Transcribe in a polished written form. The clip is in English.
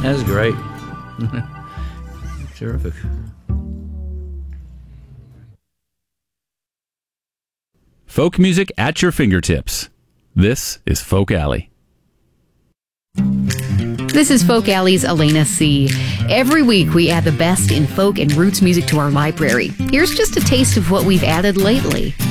That's great. Terrific. Folk music at your fingertips. This is Folk Alley. This is Folk Alley's Elena C. Every week we add the best in folk and roots music to our library. Here's just a taste of what we've added lately.